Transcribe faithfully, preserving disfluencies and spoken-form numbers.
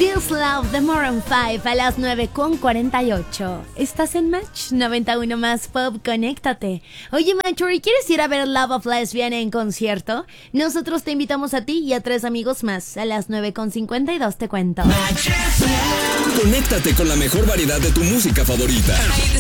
This Love de Maroon cinco a las nueve con cuarenta y ocho. Estás en Match noventa y uno más Pop, conéctate. Oye, Matchery, ¿quieres ir a ver Love of Lesbian en concierto? Nosotros te invitamos a ti y a tres amigos más. A las nueve con cincuenta y dos te cuento. Conéctate con la mejor variedad de tu música favorita.